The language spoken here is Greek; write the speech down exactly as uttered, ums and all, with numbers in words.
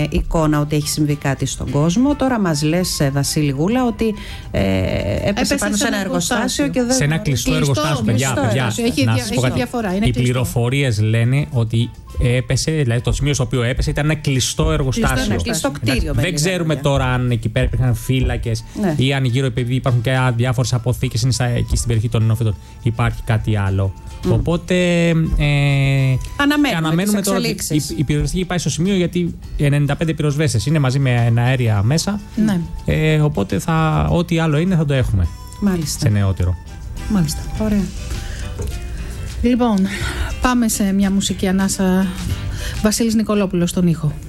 εικόνα ότι έχει συμβεί κάτι στον κόσμο. Τώρα μας λες, Βασίλη Γούλα, ότι ε, έπεσε, έπεσε πάνω σε ένα εργοστάσιο και δεν... Σε ένα κλειστό, κλειστό εργοστάσιο, παιδιά. Κλειστό, παιδιά έχει, να δια, σας πω κάτι. διαφορά. Είναι οι πληροφορίες λένε ότι έπεσε, δηλαδή το σημείο στο οποίο έπεσε ήταν ένα κλειστό εργοστάσιο. Ένα κλειστό κτίριο. Δεν ξέρουμε λόγια. Τώρα αν εκεί πέρα υπήρχαν φύλακες, ναι, ή αν γύρω, επειδή υπάρχουν και διάφορες αποθήκες εκεί στην περιοχή των ενόφυτων, υπάρχει κάτι άλλο. Mm. Οπότε ε, αναμένουμε, αναμένουμε τώρα ότι η, η πυροσβεστική πάει στο σημείο, γιατί ενενήντα πέντε πυροσβέστες είναι μαζί με αέρια μέσα. Ναι. Ε, οπότε θα, ό,τι άλλο είναι θα το έχουμε. Μάλιστα. Σε νεότερο. Μάλιστα. Ωραία. Λοιπόν, πάμε σε μια μουσική ανάσα. Βασίλης Νικολόπουλος στον ήχο.